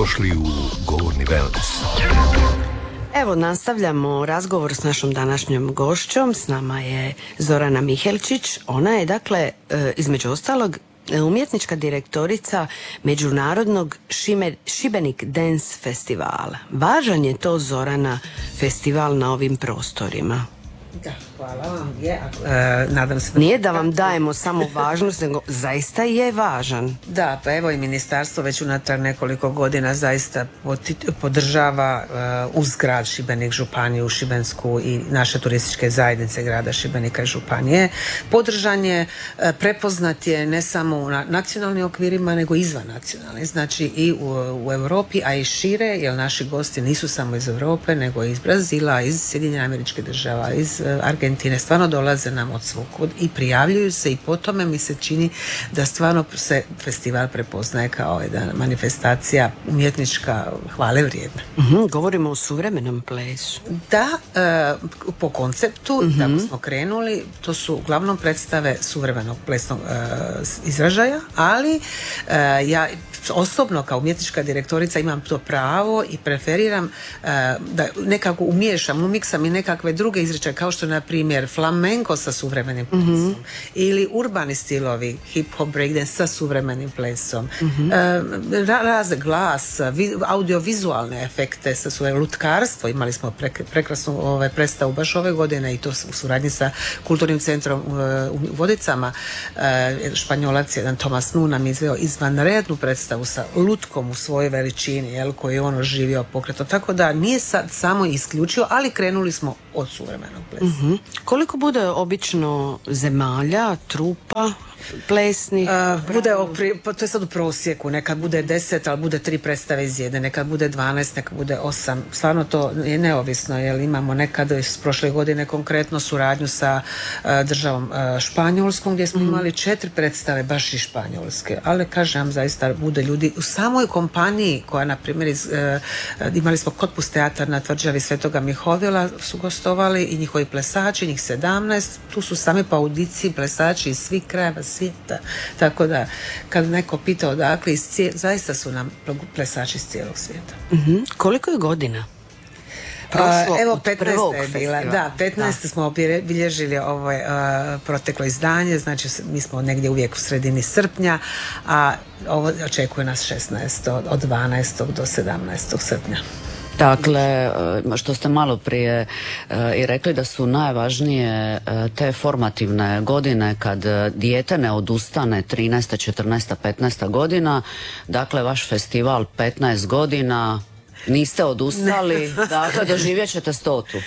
Dobrodošli u Govorni wellness. Evo, nastavljamo razgovor s našom današnjom gošćom. S nama je Zorana Mihelčić. Ona je, dakle, između ostalog, umjetnička direktorica Međunarodnog Šibenik Dance festivala. Važan je to, Zorana, festival na ovim prostorima. Da, hvala vam. Nadam se Nije da vam dajemo samo važnost, nego zaista je važan. Da, pa evo i ministarstvo već unatrag nekoliko godina zaista podržava uz grad Šibenik, županiju Šibensku i naše turističke zajednice grada Šibenika i županije. Podržan je, prepoznat je ne samo u nacionalnim okvirima, nego izvan nacionalnih. Znači i u Europi, a i šire, jer naši gosti nisu samo iz Europe, nego iz Brazila, iz Sjedinjenih Američkih Država, iz Argentine, stvarno dolaze nam od svukud i prijavljuju se, i po tome mi se čini da stvarno se festival prepoznaje kao jedna manifestacija umjetnička hvale vrijedna. Govorimo o suvremenom plesu. Da, po konceptu, tako smo krenuli, to su uglavnom predstave suvremenog plesnog izražaja, ali ja osobno kao umjetnička direktorica imam to pravo i preferiram da nekako umiksam i nekakve druge izričaje, kao što je na primjer flamenko sa suvremenim plesom ili urbani stilovi, hip-hop, breakdance sa suvremenim plesom, razne glas, audiovizualne efekte sa suvremenim, lutkarstvo. Imali smo prekrasnu predstavu baš ove godine i to u suradnji sa Kulturnim centrom u Vodicama. Španjolac jedan Tomas Nu nam izveo izvanrednu predstavu sa lutkom u svojoj veličini, koji je on oživio pokretno. Tako da nije sad samo isključio, ali krenuli smo od suvremenog plesa. Koliko bude obično zemalja, trupa plesnih? To je sad u prosjeku. Nekad bude 10, ali bude 3 predstave iz jedne. Nekad bude 12, nekad bude 8. Stvarno to je neovisno, jer imamo nekad s prošle godine konkretno suradnju sa državom Španjolskom, gdje smo imali 4 predstave baš i španjolske. Ali kažem, zaista bude ljudi u samoj kompaniji koja, na primjer, imali smo Kotpus teatar na tvrđavi Svetoga Mihovila, su gostovali i njihovi plesači, njih 17. Tu su sami po audiciji plesači iz svih krajeva svijeta. Tako da, kad neko pita odakle, zaista su nam plesači iz cijelog svijeta. Koliko je godina? Evo 15. je bila. Da, 15. smo obilježili ovo proteklo izdanje, znači mi smo negdje uvijek u sredini srpnja, a ovo očekuje nas 16. od 12. do 17. srpnja. Dakle, što ste malo prije i rekli da su najvažnije te formativne godine kad dijete ne odustane 13. 14. 15. godina, dakle vaš festival 15 godina, niste odustali, dakle doživjet ćete 100.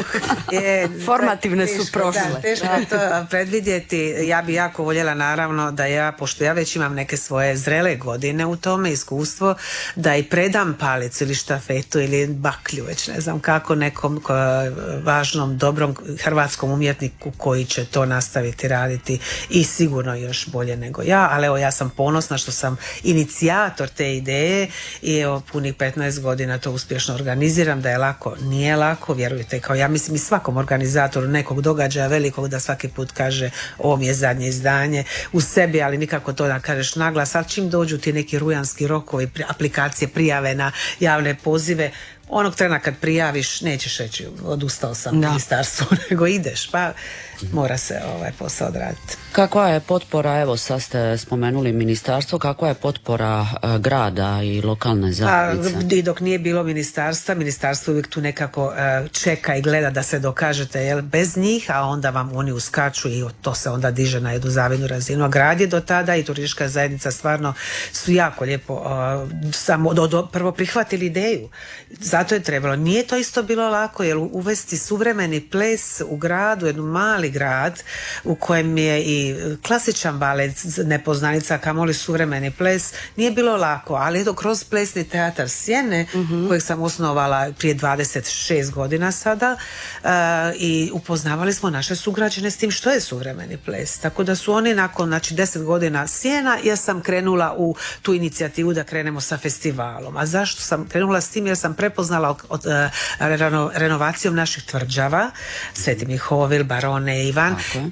Formativne su prošle. Da, teško je to predvidjeti. Ja bi jako voljela, naravno, da pošto ja već imam neke svoje zrele godine u tome, iskustvo, da i predam palicu ili štafetu ili baklju, već ne znam kako, nekom važnom, dobrom hrvatskom umjetniku koji će to nastaviti raditi i sigurno još bolje nego ja, ali evo, ja sam ponosna što sam inicijator te ideje i evo, punih 15 godina to uspješno organiziram. Da je lako, nije lako, vjerujte, kao ja mislim i svakom organizatoru nekog događaja velikog da svaki put kaže ovo mi je zadnje izdanje u sebi, ali nikako to da kažeš naglas, ali čim dođu ti neki rujanski rokovi, aplikacije, prijave na javne pozive, onog trena kad prijaviš nećeš reći odustao sam ministarstvu, nego ideš, pa mora se ovaj posao odraditi. Kakva je potpora, evo sad ste spomenuli ministarstvo, kakva je potpora grada i lokalne zajednice? I dok nije bilo ministarstvo uvijek tu nekako čeka i gleda da se dokažete bez njih, a onda vam oni uskaču i to se onda diže na jednu zavidnu razinu. A grad je do tada i turistička zajednica stvarno su jako lijepo samo prvo prihvatili ideju. Zato je trebalo. Nije to isto bilo lako, jer uvesti suvremeni ples u gradu, jednu mali grad u kojem je i klasičan balet nepoznanica, kamoli suvremeni ples, nije bilo lako, ali eto kroz plesni teatar Sjene, kojeg sam osnovala prije 26 godina sada, i upoznavali smo naše sugrađane s tim što je suvremeni ples. Tako da su oni nakon 10 godina Sjena, ja sam krenula u tu inicijativu da krenemo sa festivalom. A zašto sam krenula s tim? Jer sam prepoznala prepoznala renovacijom naših tvrđava, Sveti Mihovil, Barone, Ivan,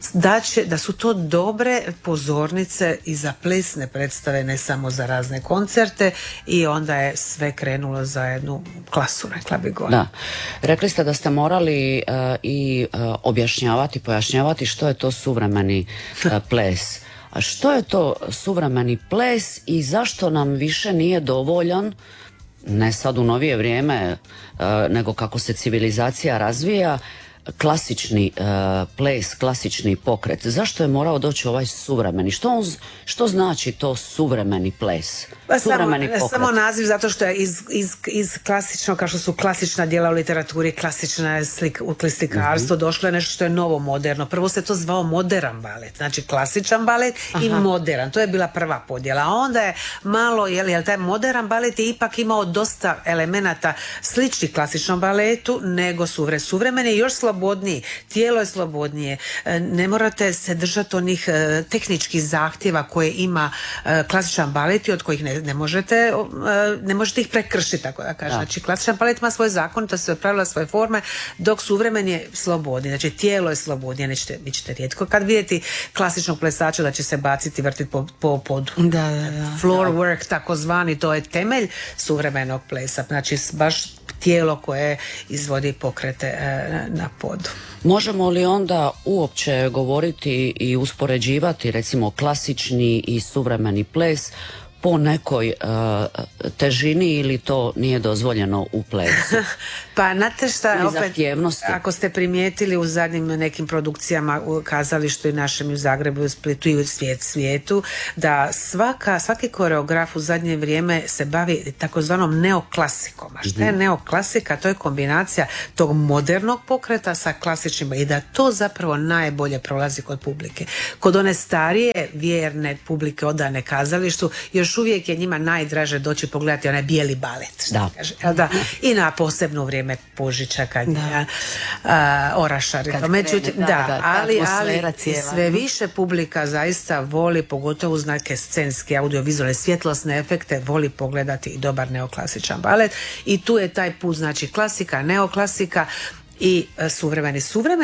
da su to dobre pozornice i za plesne predstave, ne samo za razne koncerte, i onda je sve krenulo za jednu klasu, rekla bi gore. Da. Rekli ste da ste morali objašnjavati, pojašnjavati što je to suvremeni ples. A što je to suvremeni ples i zašto nam više nije dovoljan, ne sad u novije vrijeme, nego kako se civilizacija razvija, klasični ples, klasični pokret? Zašto je morao doći ovaj suvremeni? Što znači to suvremeni ples? Suvremeni pokret? Samo naziv, zato što je iz klasično, kao što su klasična djela u literaturi, klasična u slikarstvu, došlo je nešto što je novo, moderno. Prvo se to zvao modern balet, znači klasičan balet i modern. To je bila prva podjela. A onda je malo, jer taj modern balet je ipak imao dosta elemenata sličnih klasičnom baletu, nego suvremeni i još slobodniji. Tijelo je slobodnije. Ne morate se držati onih tehničkih zahtjeva koje ima klasičan balet i od kojih ne možete ih prekršiti, tako da kažem. Znači, klasičan balet ima svoje zakonitosti, svoje pravila, svoje forme, dok suvremen je slobodniji. Znači, tijelo je slobodnije. Vi ćete rijetko kad vidjeti klasičnog plesača da će se baciti, vrtiti po podu. Floor work, takozvani, to je temelj suvremenog plesa. Znači, baš tijelo koje izvodi pokrete na podu. Možemo li onda uopće govoriti i uspoređivati recimo klasični i suvremeni ples po nekoj težini, ili to nije dozvoljeno u plesu? Pa znate šta, opet, zahtjevnosti. Ako ste primijetili u zadnjim nekim produkcijama u kazalištu i našem, u Zagrebu, u Splitu i u svijetu, da svaki koreograf u zadnje vrijeme se bavi takozvanom neoklasikom. A šta je neoklasika? To je kombinacija tog modernog pokreta sa klasičnim, i da to zapravo najbolje prolazi kod publike. Kod one starije, vjerne publike odane kazalištu, još uvijek je njima najdraže doći pogledati onaj bijeli balet. Da. I na posebno vrijeme Božića kad je Orašari. Međutim, ali sve više publika zaista voli, pogotovo uz neke scenske, audiovizualne, svjetlosne efekte, voli pogledati i dobar neoklasičan balet. I tu je taj put, znači klasika, neoklasika i suvremeni.